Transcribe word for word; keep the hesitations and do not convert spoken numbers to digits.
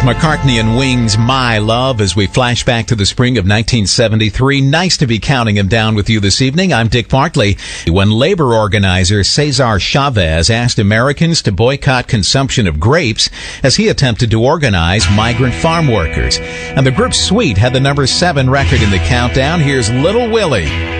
McCartney and Wings' My Love as we flash back to the spring of nineteen seventy-three. Nice to be counting him down with you this evening. I'm Dick Bartley. When labor organizer Cesar Chavez asked Americans to boycott consumption of grapes as he attempted to organize migrant farm workers. And the group Sweet had the number seven record in the countdown. Here's Little Willie.